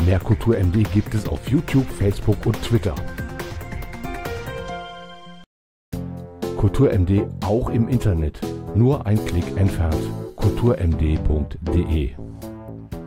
Mehr Kultur-MD gibt es auf YouTube, Facebook und Twitter. Kultur-MD auch im Internet. Nur ein Klick entfernt. kulturmd.de